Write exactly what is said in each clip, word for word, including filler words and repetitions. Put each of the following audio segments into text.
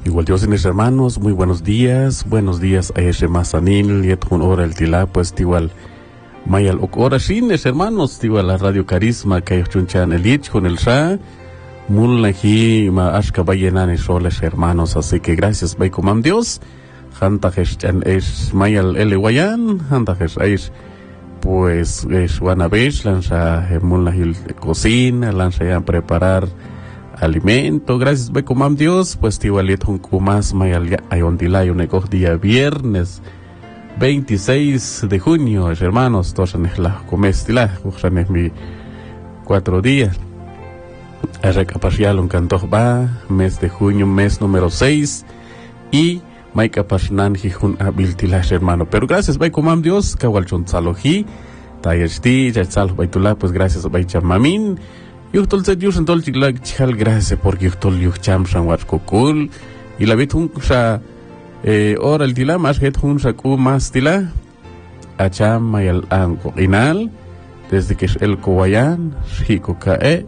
Igual Dios y mis hermanos, muy buenos días, buenos días a ese Mazanil, y a un hora el tila, pues igual, mayal hora shines hermanos, igual la Radio Carisma, que hay chunchan el ich con el Sha, mulnahi ma ashka bayenan soles hermanos, así que gracias, bay comam Dios, hantajes es mayal ele wayan, hantajes es pues es wanabesh, lanza mulnahi cocina, lanza ya preparar alimento, gracias ve comam Dios, pues tiwalit un kumas mayal ayondila un negoj día viernes veintiséis de junio, hermanos, todos la comestila, usanes mi cuatro días. Recapasial un canto va, mes de junio, mes número seis, y maika pasnan hijun abiltila, hermano. Pero gracias ve comam Dios, kawalchon saloji, tayesti, yatsal baitula, pues gracias bay chamamin. Yuhtol se dios entol chiglag chal gracias porque yuhtol yuh cham sanwat kokul y la bit hun sa eh ora el tila más het hun sa ku más tila acham mayal anko inal desde que es el kowayan hiko kae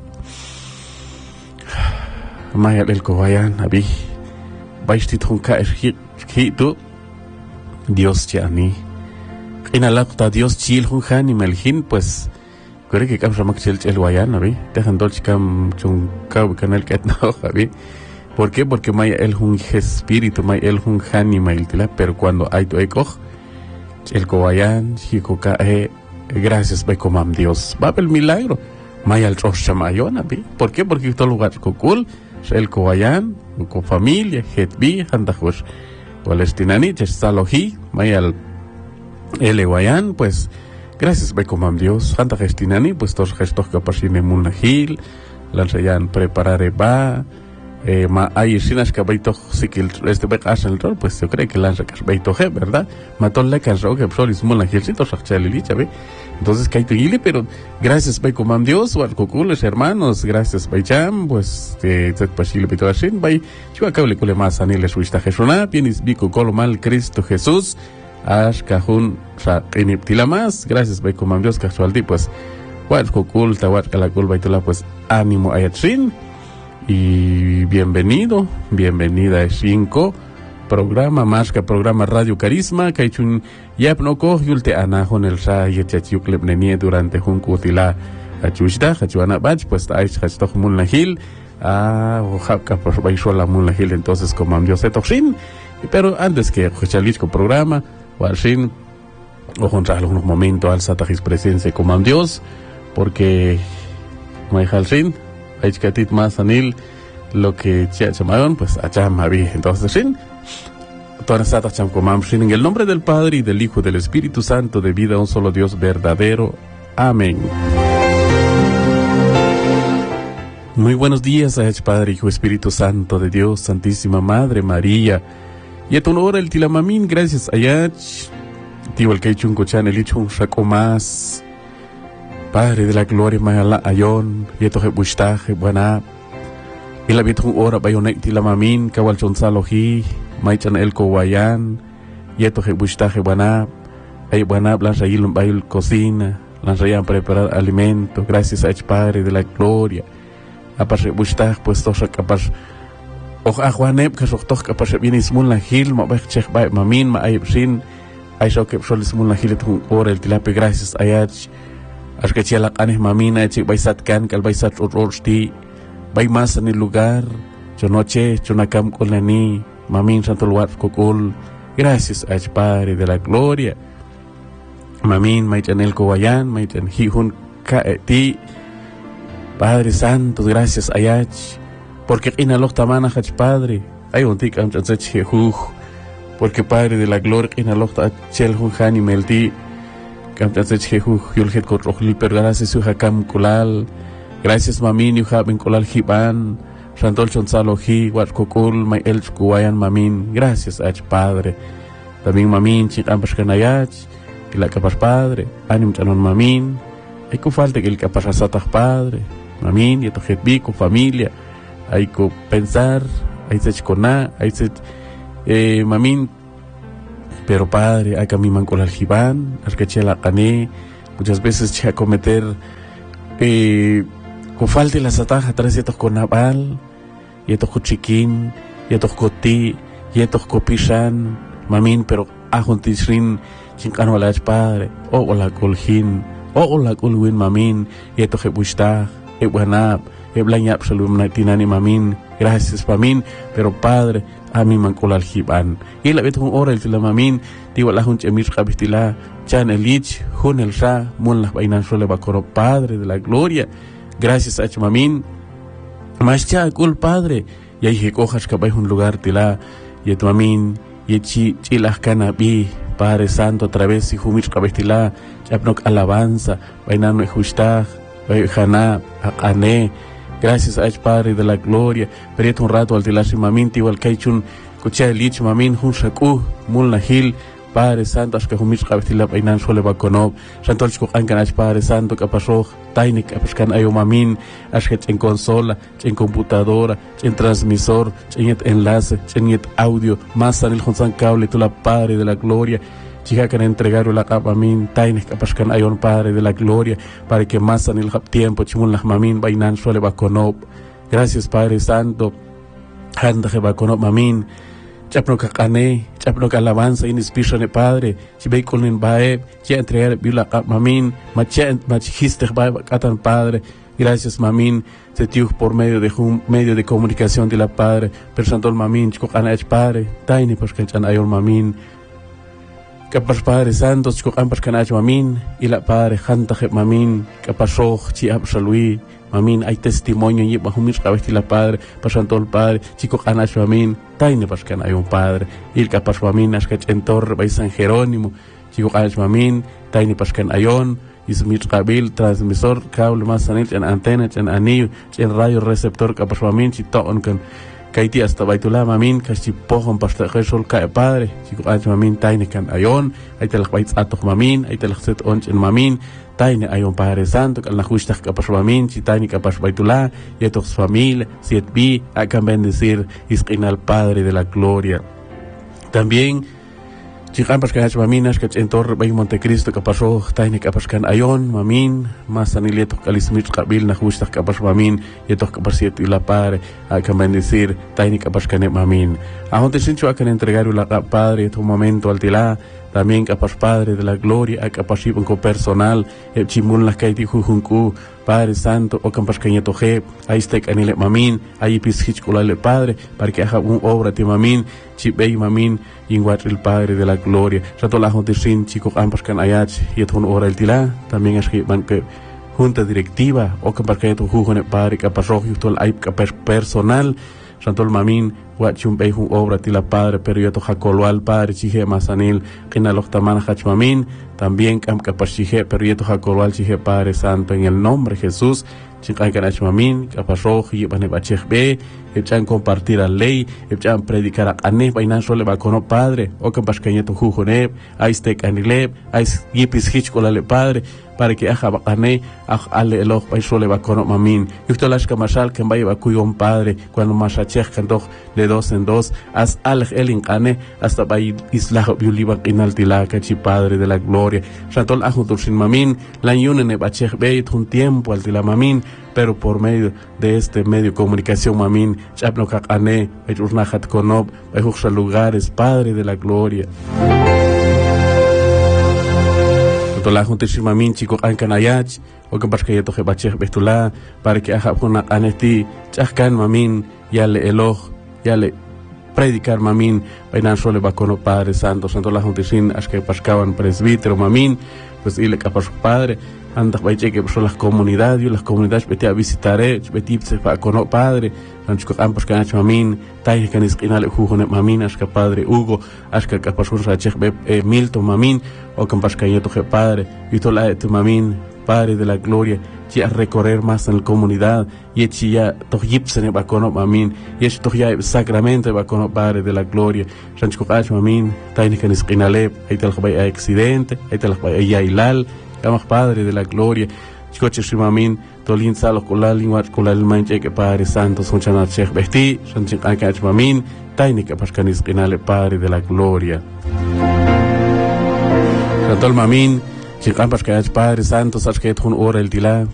mayal el kowayan abi baistit hun ka es hitu Dios chani inalakta Dios chil hun hani melhin pues creo que cam ramak chel el wayan abi dejan dolch cam chung cab canal ket no abi. ¿Por qué? Porque may el un espíritu, may el un animal tila, pero cuando hay tu eco el kowayan hikoka eh gracias by comam Dios va el milagro may al tros chamayon abi. ¿Por qué? Porque todo lugar kokul el kowayan con familia hetbi handajos palestinani chesalohi may al el wayan pues gracias, ve comam Dios, Santa Gestinani, pues todos gestos que aparecen en Munahil, lanzayan preparar va, eh, ma hay sinas que baito si que este ve hacen el rol, pues yo creo que lanza que baito he, ¿verdad? Matón le canso que solis Munahil, si todos achalicha, ve. Entonces que hay tu guile, pero gracias, ve comam Dios, o al cocules hermanos, gracias, ve cham, pues que te pasile pito así, ve, yo acabo le cule más anile su ista Jesús, bienis bico colo mal Cristo Jesús. Ash kahun sa iniptila más, gracias by comam Dios casualti pues wat kokul tawat kalakul baitula pues ánimo ayatrin y bienvenido, bienvenida a cinco programa más que programa Radio Carisma que chun yap no ko yulte anajon el sa yechachiuk lebnenie durante jun kutila achushta hachuana bach pues aish hachtoh munlahil a hapka por baishola munlahil entonces comam Dios etochin pero antes que escuchar con programa Walshin, o juntar algunos momentos al satajis presencia como Dios, porque May Halshin, hay que más anil lo que ya llamaron, pues allá Mavi. Entonces, Shin, todas las cham como Shin, en el nombre del Padre y del Hijo y del Espíritu Santo, de vida a un solo Dios verdadero. Amén. Muy buenos días a Padre, Hijo, Espíritu Santo de Dios, Santísima Madre María. Y a tu hora el tilamamin, gracias ayach, tío el que chun cochan el ichun saco más, Padre de la gloria mayala ayon, y esto je bushtaje buena, y la vitun hora bayonek tilamamin, kawal chon saloji, maichan el kowayan, y esto je bushtaje buena, ay buena, lanza yilum bayul cocina, lanza ya preparar alimento, gracias a Padre de la gloria, aparte bushtaj pues tosa capaz. Och ajuanep que soch toch capaz bien ismun la hil ma bech chech ba mamin ma ay sin ay so que sol ismun la hil tu por el tilape gracias ayat as que chela canes mamin ay chik baisat kan kal baisat ursti bay mas en el lugar yo noche chunakam con la ni mamin santo lugar kokul gracias a Padre de la gloria mamin may chanel kowayan may chan hihun ka ti Padre santo gracias ayat porque inaloch tamana hach Padre, hay un tic amchansech jehuj, porque Padre de la gloria inaloch chel hunjani melti, amchansech jehuj, yulhet kot rohlil per gracias su hakam kulal, gracias mamin yu haben kulal hiban, rantol chonsaloji, wat kokul, may elch kuwayan mamin, gracias ach Padre, también mamin chik ampas kanayach, y la capas Padre, anim chanon mamin, hay que falta que el capas asatach Padre, mamin, y etojet bi con familia, hay que pensar, hay que conar, hay que eh, mamin, pero Padre, hay que mi man con el jibán, hay que chela cané, muchas veces che a cometer eh, con falta la sataja tres estos con naval y estos chiquín yetok koti, yetok kopishan, mamin, pero ahon tishrin, chinkan walach padre, o ola kolhin, o ola kolwin mamin, yetok ebushta, ebuanab, eblanyap shalum natinani mamin, gracias mamin, pero padre, a mi mancolal hiban. Y la vez un hora el tila mamin, digo la hun chemir kabistila, chan elich, hun el sha, mun las vainan sole bakoro, padre de la gloria. Gracias a mamin, mas cha kul padre, y ahí cojas que un lugar tila, y tu mamin, y chi chilas canabi, Padre Santo, a través de humir kabistila, chapnok alabanza, vainan no justa, vaihana, akane. Gracias a Padre de la gloria, pero un rato al tilarse mamin, igual que un cuchilla de lich mamin, un shaku, mulna hil, Padre Santo, as que humir kabistila, vainan suele bakonob, santo al chukan kan Padre Santo, que pasó, tainik, apescan ayo mamin, as que en consola, en computadora, en transmisor, en enlace, en audio, más en el jonsan cable, tú la Padre de la gloria. Chica que entregar la capa min, tainek apascan ayon Padre de la gloria, para que más en el tiempo, chimun las mamin, vainan suele bakonob. Gracias Padre Santo, handa que bakonob mamin, chapno kakane, chapno alabanza, inspiración de Padre, chibay con bae, ya entregar la capa mamin, macha, machiste bae katan Padre. Gracias mamin, se tiu por medio de un medio de comunicación de la Padre, pero santo el mamin, chico canach Padre, tainek apascan ayon mamin. Kapas Padre Santo, chico ampas canach mamin, y la Padre janta je mamin, kapasoj, chi absalui, mamin, hay testimonio y bajumis cabesti la Padre, pasando el Padre, chico canach mamin, taine pascan hay un Padre, y el kapas mamin, ascach en torre, by San Jerónimo, chico canach mamin, taine pascan ayon, y su mitkabil, transmisor, cable más sanil, en antena, en anillo, en radio receptor, kapas mamin, chito onkan. Kaiti hasta baitula mamin kasi pohon pasta resol ka Padre chico aj mamin taine kan ayon ay telak bait atok mamin ay telak set onch en mamin taine ayon Padre Santo kan la justa kapas mamin si taine kapas baitula y atok familia siet bi akan bendecir isqinal Padre de la gloria. También chican pascan maminas que en torre bay Montecristo que pasó taine que pascan ayon mamin más anilieto calismit kabil na justa que pas mamin y to que pasiet y la Padre a que bendecir taine que pascan mamin a honte sincho a que entregar la Padre tu momento al tila también capaz Padre de la gloria a capaz con personal el chimul las kaiti jujunku Padre Santo o campas cañeto je ahí está canile mamin ahí pishich kulale Padre para que haga un obra de mamin chibei mamin igual el Padre de la gloria rato la honte sin chico campas can ayach y es un hora el tila también es que van que junta directiva o campas cañeto jujune Padre capaz rojo todo el capaz personal santo el mamin wachum bei un obra tila Padre pero yo to jacolo al Padre chije masanil kina loktaman hach mamin también cam capaz chije pero yo to jacolo al chije Padre Santo en el nombre de Jesús chikai kanach mamin capaz rojo y bane bachej be echan compartir la ley echan predicar a ane bainan sole ba kono Padre o capaz kañeto jujone aiste kanile ais yipis hich kolale Padre para que haga bacane ale el ojo sole ba kono mamin yuto las kamasal que vaya ba kuyon Padre cuando masachej kanto de dos en dos as al el incane hasta bay islah biuliba inal tilaka chi Padre de la gloria santol ajutur sin mamin la yunene bachej be un tiempo al tila mamin pero por medio de este medio de comunicación mamin chapno kakane echurnajat konob bayuxa lugares Padre de la gloria la junta sin mamin chico ankan ayach o que para que yo toje bachej bestula para que haga una anesti chaskan mamin ya le eloj ya le predicar mamin bainan sole bacono Padre Santo santo la junta sin as que pascaban presbítero mamin pues y le capaz Padre anda vai cheque por las comunidades las comunidades vete a visitaré vete se va con Padre ancho campos canach mamin tai que nes kinale jujone mamin as que Padre Hugo as que capaz ursa chech Milton mamin o campos cañeto que Padre y tola tu mamin Padre de la gloria chi a recorrer más en la comunidad y chi ya to yipsene va con mamin y es to ya sacramento va con Padre de la gloria ancho canach mamin tai que nes kinale hay tal vai accidente hay tal vai ya ilal Llamas Padre de la gloria, chicoches mamin, tolin salos colal, linguat colal manche que Padre Santo, son chanat chech vesti, son chincach mamin, tainica pascanis kinale Padre de la gloria. Santol mamin, chincach Padre Santo, sas que es un hora el tila.